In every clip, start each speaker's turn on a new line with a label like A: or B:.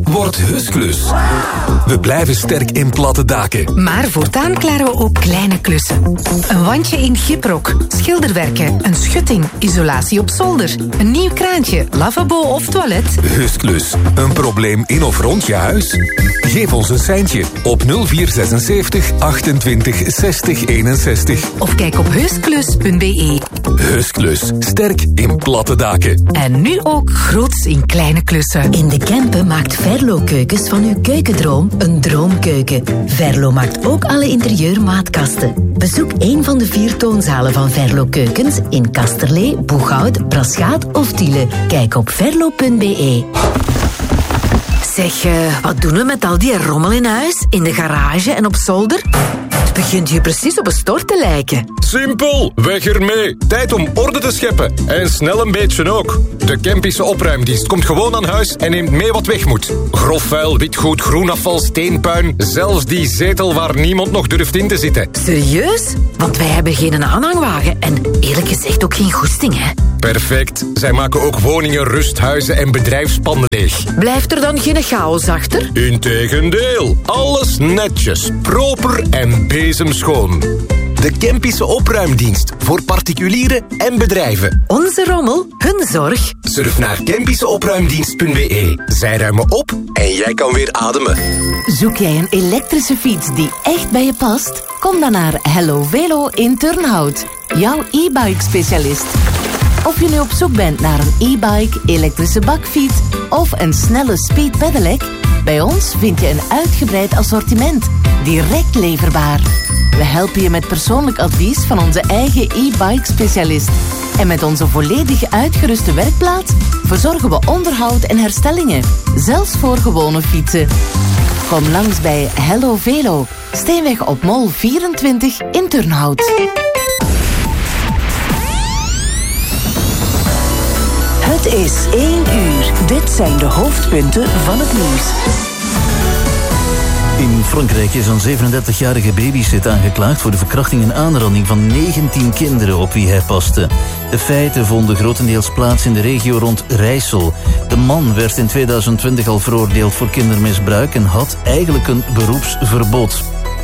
A: wordt Husklus. We blijven sterk in platte daken.
B: Maar voortaan klaren we ook kleine klussen. Een wandje in gyprok, schilderwerken, een schutting, isolatie op zolder, een nieuw kraantje, lavabo of toilet.
A: Husklus. Een probleem in of rond je huis? Geef ons een seintje op 0476 28 60 61.
B: Of kijk op husklus.be.
A: Husklus. Sterk in platte daken.
B: En nu ook groots in kleine klussen.
C: In de Kempen maakt Verlo Keukens van uw keukendroom een droomkeuken. Verlo maakt ook alle interieurmaatkasten. Bezoek een van de 4 toonzalen van Verlo Keukens in Kasterlee, Boeghout, Braschaat of Tiele. Kijk op verlo.be.
B: Zeg, wat doen we met al die rommel in huis, in de garage en op zolder? Het begint hier precies op een stort te lijken.
D: Simpel, weg ermee. Tijd om orde te scheppen. En snel een beetje ook. De Kempische opruimdienst komt gewoon aan huis en neemt mee wat weg moet. Grof vuil, witgoed, groenafval, steenpuin. Zelfs die zetel waar niemand nog durft in te zitten.
B: Serieus? Want wij hebben geen aanhangwagen en eerlijk gezegd ook geen goesting, hè?
D: Perfect. Zij maken ook woningen, rusthuizen en bedrijfspanden leeg.
B: Blijft er dan geen chaos achter?
D: Integendeel. Alles netjes, proper en bezemschoon. De Kempische opruimdienst voor particulieren en bedrijven.
B: Onze rommel, hun zorg.
D: Surf naar kempischeopruimdienst.be. Zij ruimen op en jij kan weer ademen.
E: Zoek jij een elektrische fiets die echt bij je past? Kom dan naar Hello Velo in Turnhout, jouw e-bike specialist. Of je nu op zoek bent naar een e-bike, elektrische bakfiets of een snelle speed pedelec, bij ons vind je een uitgebreid assortiment, direct leverbaar. We helpen je met persoonlijk advies van onze eigen e-bike specialist. En met onze volledig uitgeruste werkplaats verzorgen we onderhoud en herstellingen, zelfs voor gewone fietsen. Kom langs bij Hello Velo, Steenweg op Mol 24 in Turnhout.
F: Het is 1 uur. Dit zijn de hoofdpunten van het nieuws.
G: In Frankrijk is een 37-jarige babysitter aangeklaagd voor de verkrachting en aanranding van 19 kinderen op wie hij paste. De feiten vonden grotendeels plaats in de regio rond Rijssel. De man werd in 2020 al veroordeeld voor kindermisbruik en had eigenlijk een beroepsverbod.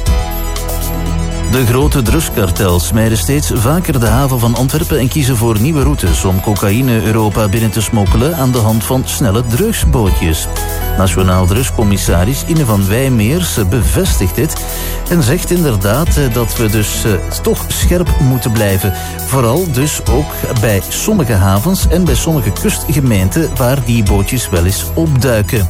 G: De grote drugskartels smijden steeds vaker de haven van Antwerpen en kiezen voor nieuwe routes om cocaïne Europa binnen te smokkelen aan de hand van snelle drugsbootjes. Nationaal drugscommissaris Ine van Wijmeers bevestigt dit en zegt inderdaad dat we dus toch scherp moeten blijven. Vooral dus ook bij sommige havens en bij sommige kustgemeenten waar die bootjes wel eens opduiken.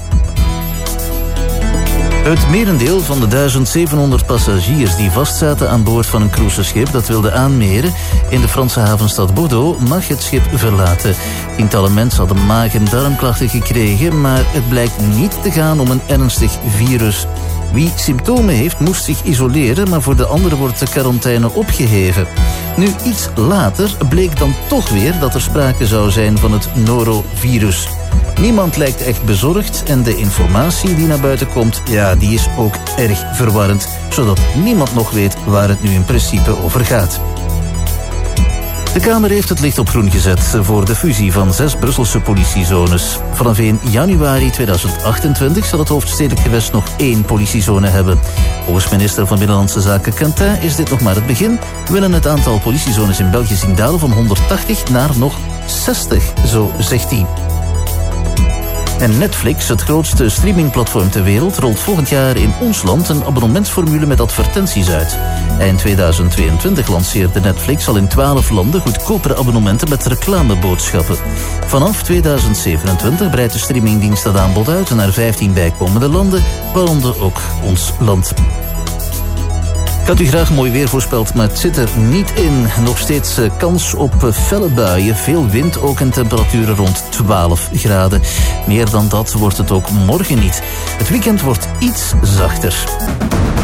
G: Het merendeel van de 1700 passagiers die vastzaten aan boord van een cruiseschip dat wilde aanmeren in de Franse havenstad Bordeaux mag het schip verlaten. Tientallen mensen hadden maag- en darmklachten gekregen, maar het blijkt niet te gaan om een ernstig virus. Wie symptomen heeft, moest zich isoleren, maar voor de anderen wordt de quarantaine opgeheven. Nu, iets later bleek dan toch weer dat er sprake zou zijn van het norovirus. Niemand lijkt echt bezorgd en de informatie die naar buiten komt, ja, die is ook erg verwarrend, zodat niemand nog weet waar het nu in principe over gaat. De Kamer heeft het licht op groen gezet voor de fusie van 6 Brusselse politiezones. Vanaf 1 januari 2028 zal het hoofdstedelijk gewest nog 1 politiezone hebben. Volgens minister van Binnenlandse Zaken Quentin is dit nog maar het begin. We willen het aantal politiezones in België zien dalen van 180 naar nog 60, zo zegt hij. En Netflix, het grootste streamingplatform ter wereld, rolt volgend jaar in ons land een abonnementsformule met advertenties uit. Eind 2022 lanceerde Netflix al in 12 landen goedkopere abonnementen met reclameboodschappen. Vanaf 2027 breidt de streamingdienst dat aanbod uit naar 15 bijkomende landen, waaronder ook ons land. Ik had u graag mooi weer voorspeld, maar het zit er niet in. Nog steeds kans op felle buien, veel wind ook en temperaturen rond 12 graden. Meer dan dat wordt het ook morgen niet. Het weekend wordt iets zachter.